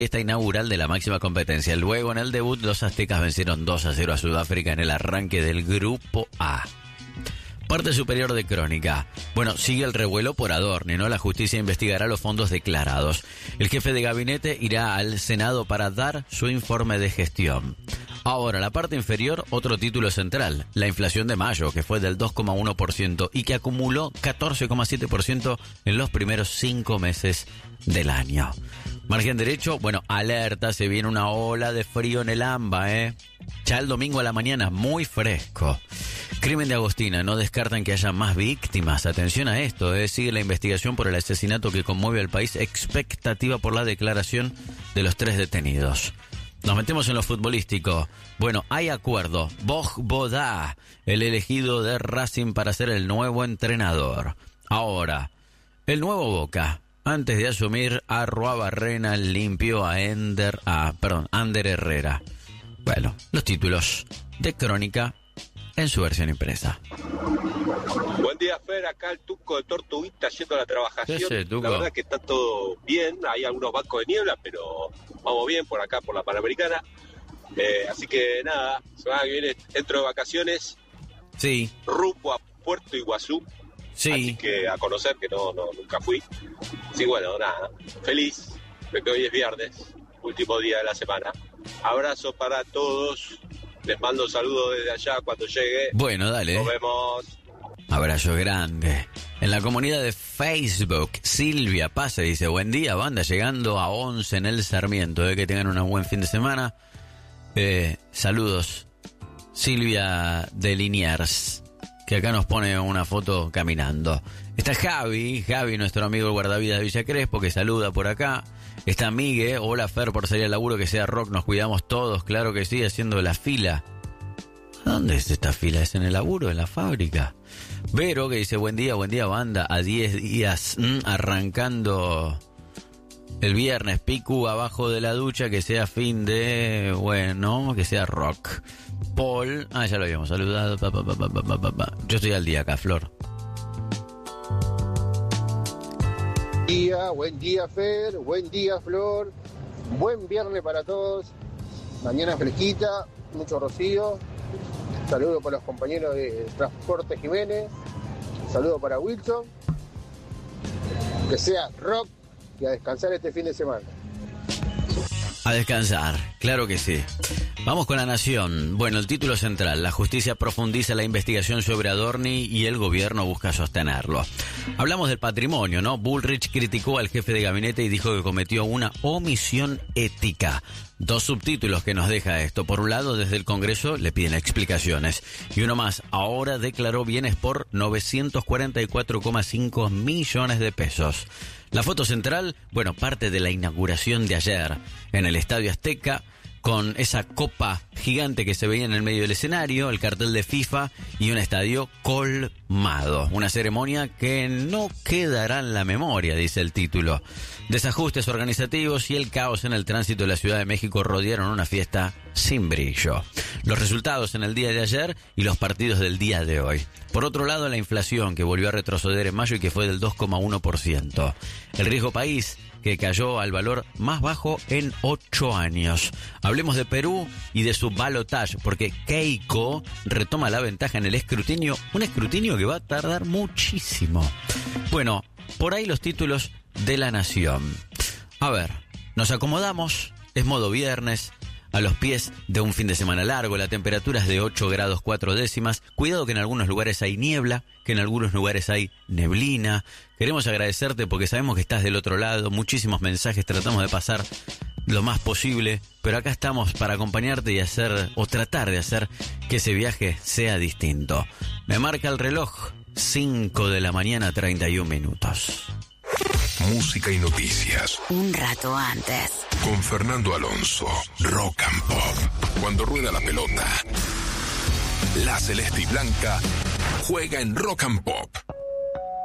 esta inaugural de la máxima competencia. Luego en el debut los aztecas vencieron 2-0 a Sudáfrica en el arranque del Grupo A. Parte superior de Crónica. Bueno, sigue el revuelo por Adorni, ¿no? La justicia investigará los fondos declarados. El jefe de gabinete irá al Senado para dar su informe de gestión. Ahora, la parte inferior, otro título central. La inflación de mayo, que fue del 2,1% y que acumuló 14,7% en los primeros 5 meses del año. Margen derecho, bueno, alerta, se viene una ola de frío en el AMBA, ¿eh? Ya el domingo a la mañana, muy fresco. Crimen de Agostina, no descartan que haya más víctimas. Atención a esto, sigue la investigación por el asesinato que conmueve al país. Expectativa por la declaración de los 3 detenidos. Nos metemos en lo futbolístico. Bueno, hay acuerdo. Bogbodá, el elegido de Racing para ser el nuevo entrenador. Ahora, el nuevo Boca, antes de asumir a Arruabarrena, limpió a Ander Herrera. Bueno, los títulos de Crónica en su versión impresa. Buen día, Fer, acá el Tuco de Tortuguita yendo a la trabajación. Sí, la verdad que está todo bien, hay algunos bancos de niebla, pero vamos bien por acá, por la Panamericana. Así que nada, semana que viene entro de vacaciones. Sí. Rumbo a Puerto Iguazú. Sí. Así que a conocer, que nunca fui. Sí, bueno, nada, feliz de que hoy es viernes, último día de la semana. Abrazo para todos. Les mando saludos desde allá cuando llegue. Bueno, dale. Nos vemos. Abrazo grande. En la comunidad de Facebook, Silvia Pase dice: buen día, banda, llegando a 11 en el Sarmiento. Que tengan un buen fin de semana. Saludos, Silvia de Liniers, que acá nos pone una foto caminando. Está Javi, nuestro amigo el guardavidas de Villa Crespo, que saluda por acá. Está Migue, hola Fer, por salir al laburo, que sea rock, nos cuidamos todos, claro que sí, haciendo la fila. ¿Dónde es esta fila? ¿Es en el laburo, en la fábrica? Vero, que dice: buen día, banda, a 10 días, arrancando el viernes, Picu abajo de la ducha, que sea fin de, bueno, que sea rock. Paul, ya lo habíamos saludado, Yo estoy al día acá, Flor. Buen día, Fer, buen día, Flor, buen viernes para todos, mañana fresquita, mucho rocío, saludo para los compañeros de Transporte Jiménez, saludo para Wilson, que sea rock y a descansar este fin de semana. A descansar, claro que sí. Vamos con La Nación. Bueno, el título central: la justicia profundiza la investigación sobre Adorni y el gobierno busca sostenerlo. Hablamos del patrimonio, ¿no? Bullrich criticó al jefe de gabinete y dijo que cometió una omisión ética. 2 subtítulos que nos deja esto. Por un lado, desde el Congreso le piden explicaciones. Y uno más: ahora declaró bienes por 944,5 millones de pesos. La foto central, bueno, parte de la inauguración de ayer en el Estadio Azteca, con esa copa gigante que se veía en el medio del escenario, el cartel de FIFA y un estadio colmado. Una ceremonia que no quedará en la memoria, dice el título. Desajustes organizativos y el caos en el tránsito de la Ciudad de México rodearon una fiesta sin brillo. Los resultados en el día de ayer y los partidos del día de hoy. Por otro lado, la inflación, que volvió a retroceder en mayo y que fue del 2,1%. El riesgo país, que cayó al valor más bajo en 8 años. Hablemos de Perú y de su balotaje, porque Keiko retoma la ventaja en el escrutinio, un escrutinio que va a tardar muchísimo. Bueno, por ahí los títulos de La Nación. A ver, nos acomodamos, es modo viernes, a los pies de un fin de semana largo, la temperatura es de 8 grados 4 décimas. Cuidado que en algunos lugares hay niebla, que en algunos lugares hay neblina. Queremos agradecerte porque sabemos que estás del otro lado, muchísimos mensajes, tratamos de pasar lo más posible, pero acá estamos para acompañarte y hacer, o tratar de hacer, que ese viaje sea distinto. Me marca el reloj, 5 de la mañana, 31 minutos. Música y noticias. Un rato antes. Con Fernando Alonso, Rock and Pop. Cuando rueda la pelota, la celeste y blanca juega en Rock and Pop.